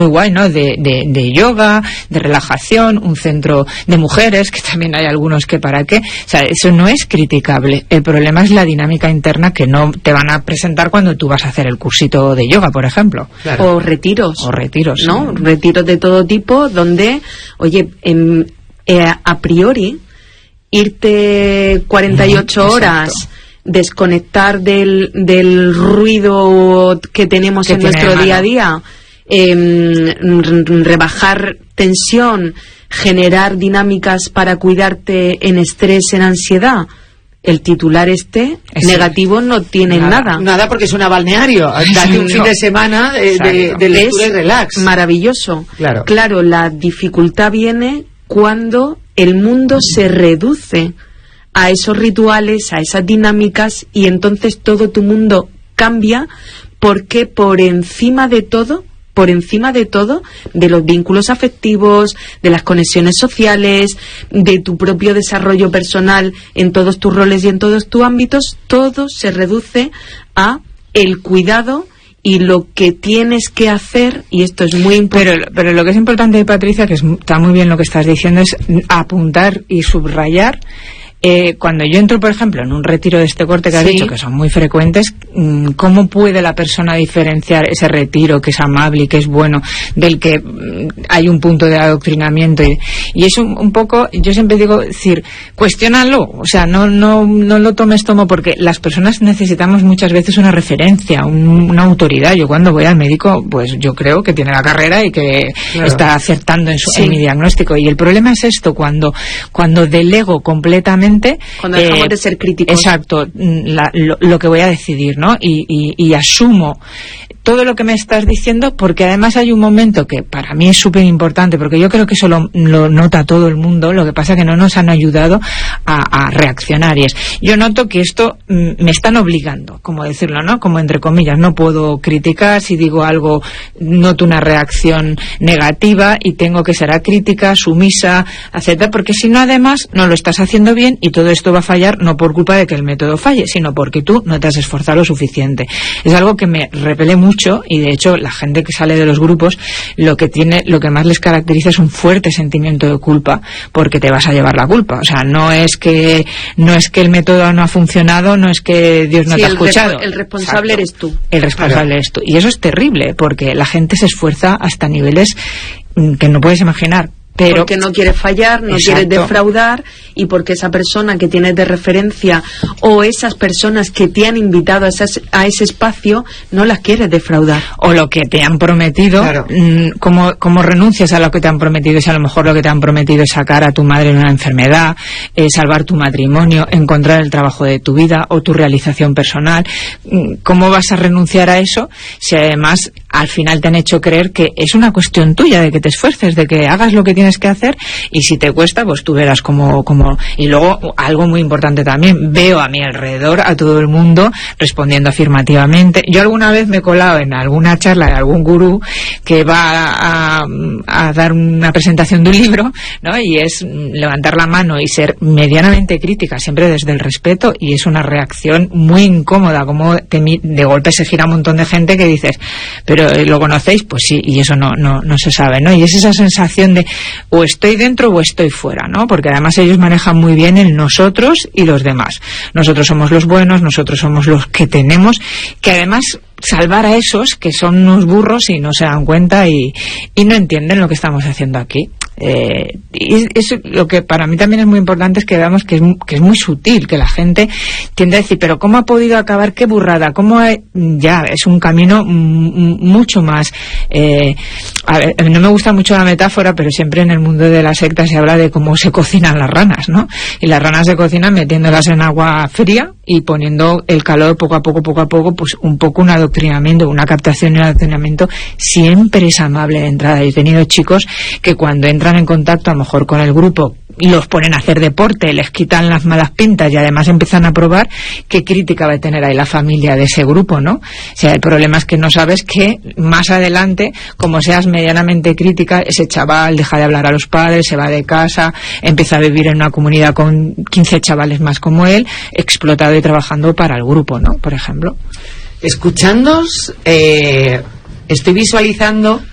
muy guay, ¿no? De yoga, de relajación, un centro de mujeres, que también hay algunos que para qué. O sea, eso no es criticable. El problema es la dinámica interna que no te van a presentar cuando tú vas a hacer el cursito de yoga, por ejemplo. Claro. O retiros, ¿no? Sí. Retiros de todo tipo donde, oye, a priori, irte 48 horas... desconectar del ruido que tenemos en nuestro día a día, rebajar tensión, generar dinámicas para cuidarte en estrés, en ansiedad. El titular negativo no tiene nada porque es un balneario. Date un fin de semana de lectura y relax. Maravilloso. Claro, la dificultad viene cuando el mundo se reduce a esos rituales, a esas dinámicas, y entonces todo tu mundo cambia, porque por encima de todo, de los vínculos afectivos, de las conexiones sociales, de tu propio desarrollo personal en todos tus roles y en todos tus ámbitos, todo se reduce a el cuidado y lo que tienes que hacer, y esto es muy importante. Pero lo que es importante, Patricia, que está muy bien lo que estás diciendo, es apuntar y subrayar. Cuando yo entro, por ejemplo, en un retiro de este corte que has dicho, que son muy frecuentes, ¿cómo puede la persona diferenciar ese retiro que es amable y que es bueno del que hay un punto de adoctrinamiento? Y es un poco, yo siempre digo, decir, cuestiónalo, o sea, no lo tomes porque las personas necesitamos muchas veces una referencia, una autoridad. Yo cuando voy al médico, pues yo creo que tiene la carrera y que está acertando en mi diagnóstico. Y el problema es esto, cuando delego completamente, cuando dejamos de ser críticos. Exacto, lo que voy a decidir, ¿no? Y asumo todo lo que me estás diciendo, porque además hay un momento que para mí es súper importante, porque yo creo que eso lo nota todo el mundo. Lo que pasa es que no nos han ayudado a reaccionar, y yo noto que esto me están obligando, como decirlo, ¿no? Como entre comillas, no puedo criticar, si digo algo noto una reacción negativa y tengo que ser acrítica, sumisa, aceptar, porque si no, además no lo estás haciendo bien, y todo esto va a fallar no por culpa de que el método falle, sino porque tú no te has esforzado lo suficiente. Es algo que me repele mucho, y de hecho la gente que sale de los grupos lo que más les caracteriza es un fuerte sentimiento de culpa, porque te vas a llevar la culpa. O sea, no es que el método no ha funcionado, no es que Dios no te ha escuchado. El responsable eres tú. El responsable eres tú. Y eso es terrible, porque la gente se esfuerza hasta niveles que no puedes imaginar. Porque no quieres fallar, no quieres defraudar, y porque esa persona que tienes de referencia o esas personas que te han invitado a ese espacio no las quieres defraudar. O lo que te han prometido, ¿cómo renuncias a lo que te han prometido? Si a lo mejor lo que te han prometido es sacar a tu madre de una enfermedad, salvar tu matrimonio, encontrar el trabajo de tu vida o tu realización personal, ¿cómo vas a renunciar a eso si además al final te han hecho creer que es una cuestión tuya, de que te esfuerces, de que hagas lo que tienes que hacer, y si te cuesta, pues tú verás cómo. Y luego, algo muy importante también, veo a mi alrededor a todo el mundo respondiendo afirmativamente. Yo alguna vez me he colado en alguna charla de algún gurú que va a dar una presentación de un libro, ¿no? Y es levantar la mano y ser medianamente crítica, siempre desde el respeto, y es una reacción muy incómoda, como de golpe se gira un montón de gente que dices, pero ¿lo conocéis? Pues sí, y eso no se sabe, ¿no? Y es esa sensación de o estoy dentro o estoy fuera, ¿no? Porque además ellos manejan muy bien el nosotros y los demás. Nosotros somos los buenos, nosotros somos los que tenemos, que además salvar a esos que son unos burros y no se dan cuenta y no entienden lo que estamos haciendo aquí. Y eso, lo que para mí también es muy importante es que veamos que es muy sutil, que la gente tiende a decir, pero ¿cómo ha podido acabar? ¡Qué burrada! Ya es un camino mucho más a ver, no me gusta mucho la metáfora, pero siempre en el mundo de la secta se habla de cómo se cocinan las ranas, ¿no? Y las ranas se cocinan metiéndolas en agua fría y poniendo el calor poco a poco, pues un poco un adoctrinamiento, una captación y un adoctrinamiento siempre es amable de entrada. He tenido chicos que cuando entran en contacto a lo mejor con el grupo y los ponen a hacer deporte, les quitan las malas pintas y además empiezan a probar, qué crítica va a tener ahí la familia de ese grupo, ¿no? O sea, el problema es que no sabes que más adelante, como seas medianamente crítica, ese chaval deja de hablar a los padres, se va de casa, empieza a vivir en una comunidad con 15 chavales más como él, explotado y trabajando para el grupo, ¿no? Por ejemplo. Escuchándoos, estoy visualizando